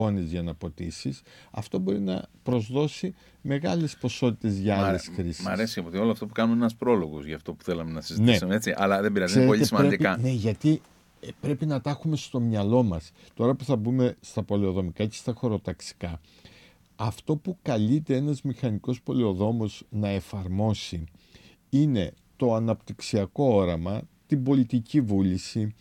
για να ποτίσεις, αυτό μπορεί να προσδώσει μεγάλες ποσότητες για άλλες χρήσεις. Μ' αρέσει ότι όλο αυτό που κάνουμε είναι ένας πρόλογος για αυτό που θέλαμε να συζητήσουμε, ναι. Έτσι, αλλά δεν πειράζει, είναι πολύ σημαντικά. Ναι, γιατί πρέπει να τα έχουμε στο μυαλό μας. Τώρα που θα μπούμε στα πολεοδομικά και στα χωροταξικά, αυτό που καλείται ένας μηχανικός πολεοδόμος να εφαρμόσει είναι το αναπτυξιακό όραμα, την πολιτική βούληση,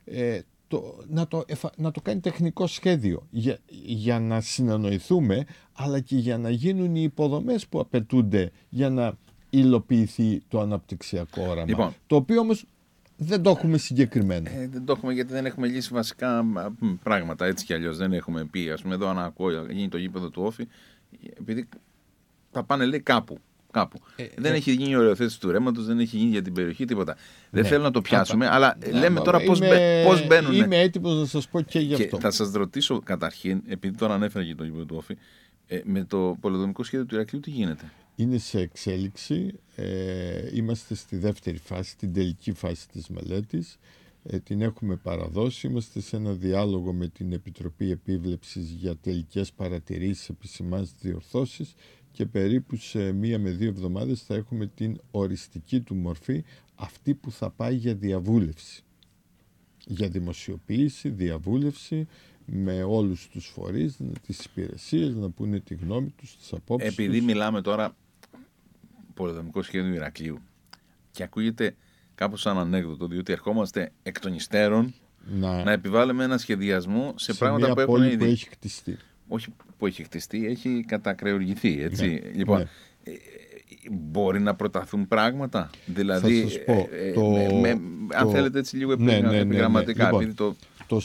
να το κάνει τεχνικό σχέδιο για να συνεννοηθούμε, αλλά και για να γίνουν οι υποδομές που απαιτούνται για να υλοποιηθεί το αναπτυξιακό όραμα. Λοιπόν, το οποίο όμως δεν το έχουμε συγκεκριμένα. Δεν το έχουμε γιατί δεν έχουμε λύσει βασικά πράγματα, έτσι κι αλλιώς. Δεν έχουμε πει, ας πούμε, εδώ αν ακούω γίνει το γήπεδο του Όφη, επειδή θα πάνε, λέει, κάπου. Δεν έχει γίνει η οριοθέτηση του ρέματος, δεν έχει γίνει για την περιοχή τίποτα. Δεν θέλω να το πιάσουμε, αλλά λέμε τώρα πώς μπαίνουν. Είμαι έτοιμος να σας πω και γι' αυτό. Θα σας ρωτήσω καταρχήν, επειδή τώρα ανέφερα και το γήπεδο του Όφη, με το πολεοδομικό σχέδιο του Ηρακλείου τι γίνεται? Είναι σε εξέλιξη. Είμαστε στη δεύτερη φάση, την τελική φάση της μελέτης. Την έχουμε παραδώσει. Είμαστε σε ένα διάλογο με την Επιτροπή Επίβλεψης για τελικές παρατηρήσεις, επισημάνσεις, διορθώσεις, και περίπου σε 1 με 2 εβδομάδες θα έχουμε την οριστική του μορφή, αυτή που θα πάει για διαβούλευση. Για δημοσιοποίηση, διαβούλευση με όλους τους φορείς, τις υπηρεσίες, να πούνε τη γνώμη τους, τις απόψεις Επειδή τους. μιλάμε τώρα πολεοδομικό σχέδιο Ηρακλείου και ακούγεται κάπως σαν ανέκδοτο, διότι ερχόμαστε εκ των υστέρων να επιβάλλουμε ένα σχεδιασμό σε πράγματα μια που έχουν πόλη ήδη. Που έχει χτιστεί. Όχι που έχει χτιστεί, έχει κατακρεουργηθεί, έτσι. Ναι, λοιπόν, ναι. Μπορεί να προταθούν πράγματα, δηλαδή, θα σας πω, αν θέλετε έτσι λίγο επιγραμματικά. Λοιπόν,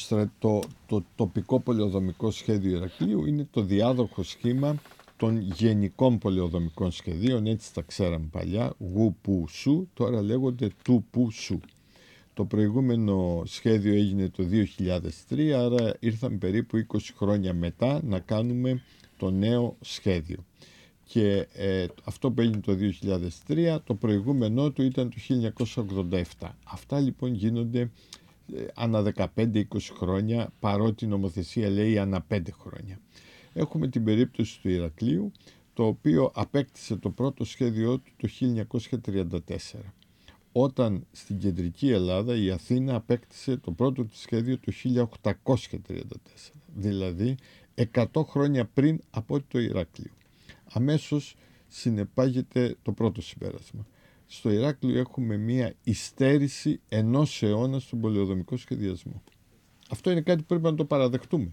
το τοπικό πολεοδομικό σχέδιο Ηρακλείου είναι το διάδοχο σχήμα των γενικών πολεοδομικών σχεδίων, έτσι τα ξέραμε παλιά, γου που σου, τώρα λέγονται του που σου. Το προηγούμενο σχέδιο έγινε το 2003, άρα ήρθαμε περίπου 20 χρόνια μετά να κάνουμε το νέο σχέδιο. Και αυτό που έγινε το 2003, το προηγούμενό του ήταν το 1987. Αυτά λοιπόν γίνονται ανά 15-20 χρόνια, παρότι η νομοθεσία λέει ανά 5 χρόνια. Έχουμε την περίπτωση του Ηρακλείου, το οποίο απέκτησε το πρώτο σχέδιό του το 1934. Όταν στην κεντρική Ελλάδα η Αθήνα απέκτησε το πρώτο της σχέδιο το 1834, δηλαδή 100 χρόνια πριν από το Ηράκλειο. Αμέσως συνεπάγεται το πρώτο συμπέρασμα. Στο Ηράκλειο έχουμε μία υστέρηση 1 αιώνα στον πολεοδομικό σχεδιασμό. Αυτό είναι κάτι που πρέπει να το παραδεχτούμε.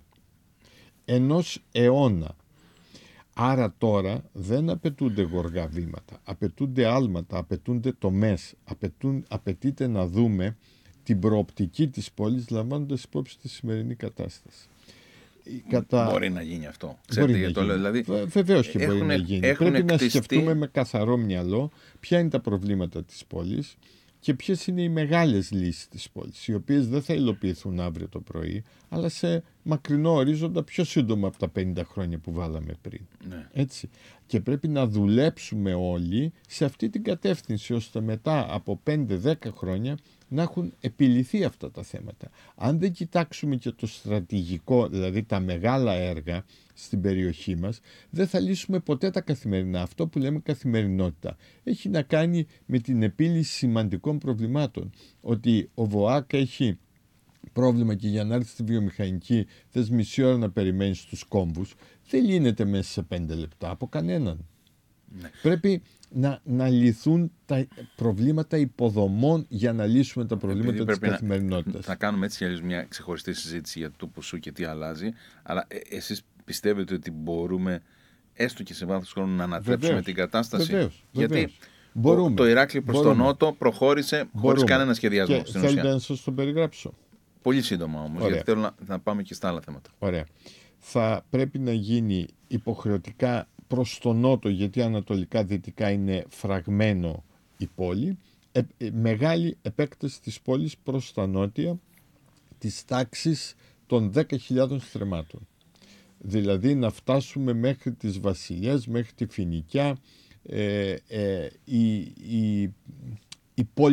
1 αιώνα. Άρα τώρα δεν απαιτούνται γοργά βήματα, απαιτούνται άλματα, απαιτούνται τομές, απαιτείται να δούμε την προοπτική της πόλης λαμβάνοντας υπόψη τη σημερινή κατάσταση. Μπορεί να γίνει αυτό. Ξέρετε γιατί το λέω, δηλαδή. Βεβαίως και μπορεί να γίνει. Πρέπει να σκεφτούμε με καθαρό μυαλό ποια είναι τα προβλήματα της πόλης και ποιες είναι οι μεγάλες λύσεις της πόλης, οι οποίες δεν θα υλοποιηθούν αύριο το πρωί, αλλά σε μακρινό ορίζοντα πιο σύντομα από τα 50 χρόνια που βάλαμε πριν. Ναι. Έτσι. Και πρέπει να δουλέψουμε όλοι σε αυτή την κατεύθυνση, ώστε μετά από 5-10 χρόνια να έχουν επιλυθεί αυτά τα θέματα. Αν δεν κοιτάξουμε και το στρατηγικό, δηλαδή τα μεγάλα έργα στην περιοχή μας, δεν θα λύσουμε ποτέ τα καθημερινά. Αυτό που λέμε καθημερινότητα έχει να κάνει με την επίλυση σημαντικών προβλημάτων. Ότι ο ΒΟΑΚ έχει πρόβλημα και για να έρθει στη βιομηχανική θες μισή ώρα να περιμένεις τους κόμβους. Δεν λύνεται μέσα σε 5 λεπτά από κανέναν. Ναι. Πρέπει να λυθούν τα προβλήματα υποδομών για να λύσουμε τα προβλήματα της καθημερινότητας. Θα κάνουμε έτσι κι αλλιώς μια ξεχωριστή συζήτηση για το ποσού και τι αλλάζει, αλλά εσείς πιστεύετε ότι μπορούμε έστω και σε βάθος χρόνου να ανατρέψουμε την κατάσταση? Βεβαίως. Γιατί το Ηράκλειο προς τον νότο προχώρησε χωρίς κανένα σχεδιασμό στην ουσία. Θέλετε να σας το περιγράψω? Πολύ σύντομα όμως. Ωραία. Γιατί θέλω να πάμε και στα άλλα θέματα. Ωραία. Θα πρέπει να γίνει υποχρεωτικά προς τον νότο, γιατί ανατολικά-δυτικά είναι φραγμένο η πόλη, μεγάλη επέκταση της πόλης προς τα νότια της τάξης των 10.000 στρεμμάτων. Δηλαδή να φτάσουμε μέχρι τις Βασιλιές, μέχρι τη Φοινικιά, η πόλη